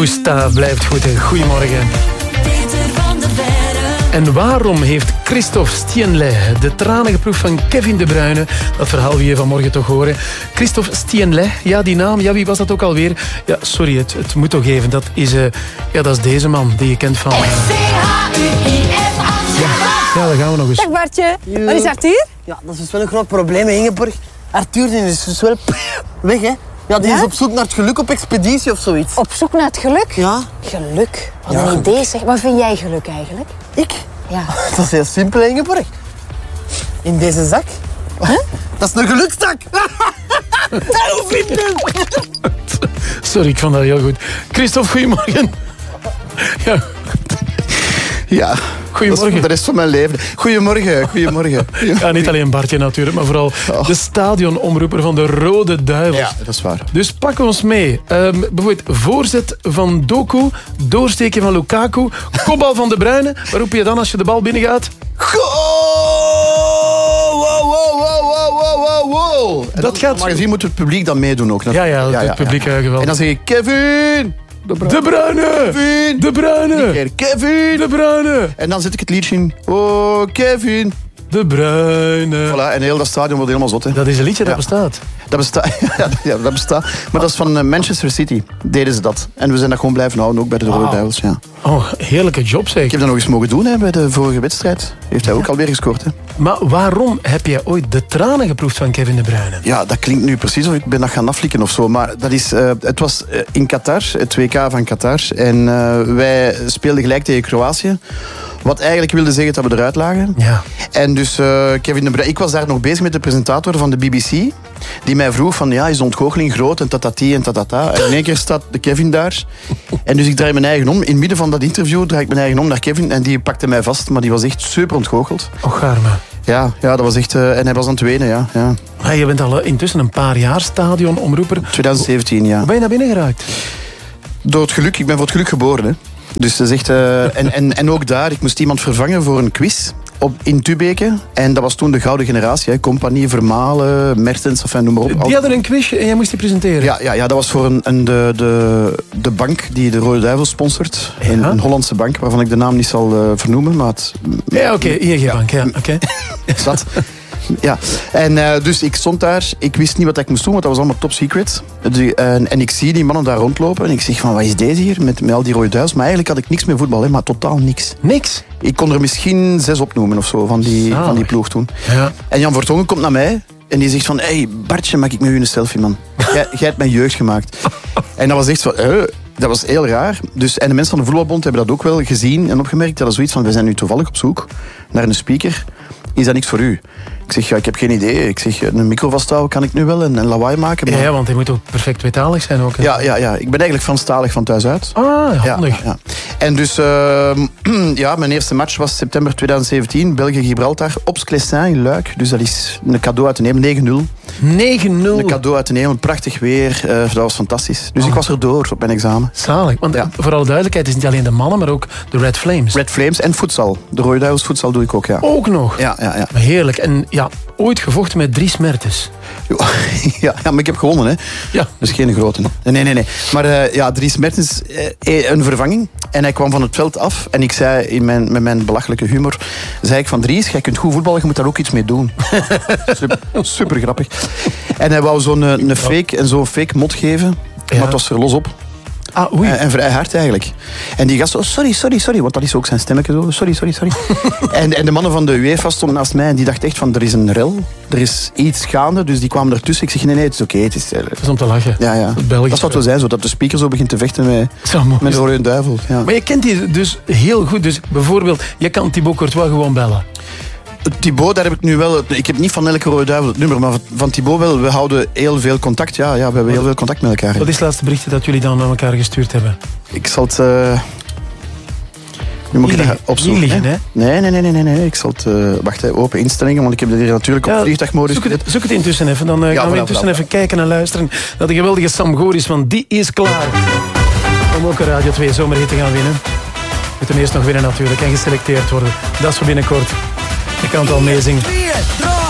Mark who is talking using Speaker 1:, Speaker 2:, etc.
Speaker 1: Woesta blijft goed. Goedemorgen. En waarom heeft Christophe Stienlet de tranen geproefd van Kevin De Bruyne? Dat verhaal wil je vanmorgen toch horen. Christophe Stienlet, ja, die naam, ja, wie was dat ook alweer? Ja, sorry, het moet toch even. Dat is deze man die je kent van... Ja, daar gaan we nog eens.
Speaker 2: Dag Bartje, waar is Arthur?
Speaker 3: Ja, dat is dus wel een groot probleem, hè, Ingeborg. Arthur die is dus wel weg, hè. Ja, die is op zoek naar het geluk op expeditie of zoiets.
Speaker 2: Op zoek naar het geluk?
Speaker 3: Ja.
Speaker 2: Geluk? Wat een idee zeg. Wat vind jij geluk eigenlijk?
Speaker 3: Ik?
Speaker 2: Ja.
Speaker 3: Dat is heel simpel, hè, Ingeborg. In deze zak. Huh? Dat is een gelukzak. Hoe vind je het?
Speaker 1: Sorry, ik vond dat heel goed. Christophe, goedemorgen. Ja.
Speaker 4: Ja,
Speaker 1: goedemorgen.
Speaker 4: De rest van mijn leven. Goedemorgen.
Speaker 1: Ja, niet alleen Bartje natuurlijk, maar vooral de stadionomroeper van de Rode Duivels.
Speaker 4: Ja, dat is waar.
Speaker 1: Dus pak ons mee. Bijvoorbeeld voorzet van Doku, doorsteken van Lukaku, kopbal van De Bruyne. Waar roep je dan als je de bal binnengaat?
Speaker 4: Wow.
Speaker 1: Dat gaat...
Speaker 4: Maar gezien moet het publiek dan meedoen ook.
Speaker 1: Ja, het publiek geweldig.
Speaker 4: En dan zeg je Kevin...
Speaker 1: De Bruyne!
Speaker 4: Kevin!
Speaker 1: De Bruyne!
Speaker 4: Kevin!
Speaker 1: De Bruyne!
Speaker 4: En dan zet ik het liedje in. Oh, Kevin!
Speaker 1: De Bruyne.
Speaker 4: Voilà, en heel dat stadion wordt helemaal zot. Hè.
Speaker 1: Dat is een liedje dat bestaat.
Speaker 4: Dat bestaat. Ja, dat bestaat. Maar dat is van Manchester City. Deden ze dat. En we zijn dat gewoon blijven houden, ook bij de Rode Duivels. Ja.
Speaker 1: Oh, heerlijke job zeg.
Speaker 4: Ik heb dat nog eens mogen doen hè, bij de vorige wedstrijd. Heeft hij ook alweer gescoord. Hè.
Speaker 1: Maar waarom heb jij ooit de tranen geproefd van Kevin De Bruyne?
Speaker 4: Ja, dat klinkt nu precies of ik ben dat gaan aflikken of zo. Maar dat is, het was in Qatar, het WK van Qatar. En wij speelden gelijk tegen Kroatië. Wat eigenlijk wilde zeggen dat we eruit lagen.
Speaker 1: Ja.
Speaker 4: En dus Kevin De Bruyne... Ik was daar nog bezig met de presentator van de BBC. Die mij vroeg van, ja, is de ontgoocheling groot en tatati en tatata. En in één keer staat de Kevin daar. En dus ik draai mijn eigen om. In het midden van dat interview draai ik mijn eigen om naar Kevin. En die pakte mij vast, maar die was echt super ontgoocheld.
Speaker 1: Och, arme.
Speaker 4: Ja, dat was echt... en hij was aan het wenen, ja.
Speaker 1: Maar je bent al intussen een paar jaar stadionomroeper.
Speaker 4: 2017, ja.
Speaker 1: Hoe ben je naar binnen geraakt?
Speaker 4: Door het geluk. Ik ben voor het geluk geboren, hè. Dus dat is echt... en ook daar, ik moest iemand vervangen voor een quiz in Tubeke. En dat was toen de gouden generatie. Hè. Compagnie, Vermalen, Mertens, of noem maar op.
Speaker 1: Die hadden een quiz en jij moest die presenteren?
Speaker 4: Ja, dat was voor de bank die de Rode Duivels sponsort. Ja? Een Hollandse bank, waarvan ik de naam niet zal vernoemen. Maar
Speaker 1: ja, oké, ING-bank. Ja, oké.
Speaker 4: Dat... Ja, en dus ik stond daar, ik wist niet wat ik moest doen, want dat was allemaal top secret. En ik zie die mannen daar rondlopen en ik zeg van, wat is deze hier met al die Rode Duivels? Maar eigenlijk had ik niks met voetbal, hè, maar totaal niks.
Speaker 1: Niks?
Speaker 4: Ik kon er misschien 6 opnoemen of zo van die ploeg toen. Ja. En Jan Vertongen komt naar mij en die zegt van, hey Bartje, maak ik met u een selfie, man. Jij hebt mijn jeugd gemaakt. En dat was echt van, dat was heel raar. Dus, en de mensen van de voetbalbond hebben dat ook wel gezien en opgemerkt. Dat is zoiets van, we zijn nu toevallig op zoek naar een speaker. Is dat niks voor u? Ik zeg, ja, ik heb geen idee. Ik zeg, een micro vasthouden kan ik nu wel en lawaai maken. Maar...
Speaker 1: Ja, want hij moet ook perfect tweetalig zijn ook. Hè?
Speaker 4: Ja. Ik ben eigenlijk Franstalig van thuis uit.
Speaker 1: Ah, handig.
Speaker 4: Ja. En dus, mijn eerste match was september 2017. België-Gibraltar, op Sclessin in Luik. Dus dat is een cadeau uit de hemel. 9-0. 9-0? Een cadeau uit de hemel, prachtig weer. Dat was fantastisch. Dus ik was er door op mijn examen.
Speaker 1: Zalig. Want voor alle duidelijkheid is niet alleen de mannen, maar ook de Red Flames.
Speaker 4: Red Flames en voedsel. De Rode Duivels voedsel doe ik ook, ja.
Speaker 1: Ook nog?
Speaker 4: Ja.
Speaker 1: Heerlijk. En ja, ooit gevochten met Dries Mertens.
Speaker 4: Ja, maar ik heb gewonnen, hè.
Speaker 1: Ja.
Speaker 4: Dus geen grote. Nee. Maar Dries Mertens, een vervanging. En hij kwam van het veld af. En ik zei, met mijn belachelijke humor, zei ik van Dries, jij kunt goed voetballen, je moet daar ook iets mee doen. Super grappig. En hij wou zo'n fake mot geven. Ja. Maar het was er los op.
Speaker 1: Ah, oei.
Speaker 4: En vrij hard eigenlijk. En die gast, sorry, want dat is ook zijn stemmetje zo. Sorry. en de mannen van de UEFA stonden naast mij en die dachten echt van, er is een rel. Er is iets gaande, dus die kwamen ertussen. Ik zeg, nee, het is oké. Het is
Speaker 1: om te lachen.
Speaker 4: Ja. Dat zou het zijn, zo dat de speaker zo begint te vechten met de Rode Duivel. Ja.
Speaker 1: Maar je kent die dus heel goed. Dus bijvoorbeeld, je kan Thibaut Courtois gewoon bellen.
Speaker 4: Thibaut, daar heb ik nu wel... Ik heb niet van elke Rode Duivel het nummer, maar van Thibaut wel. We houden heel veel contact. Ja, we hebben heel veel contact met elkaar.
Speaker 1: Wat is het laatste berichtje dat jullie dan aan elkaar gestuurd hebben?
Speaker 4: Ik zal het... Nu moet ik dat opzoeken.
Speaker 1: Niet liggen, hè?
Speaker 4: Nee. Ik zal het... wacht, open instellingen, want ik heb dit hier natuurlijk op vliegtuigmodus.
Speaker 1: Zoek het intussen even. Dan gaan we intussen even kijken en luisteren naar de geweldige Sam Goris, want die is klaar om ook een Radio 2 zomerhit te gaan winnen. We moeten hem eerst nog winnen natuurlijk en geselecteerd worden. Dat is voor binnenkort. Je kan het al meezingen.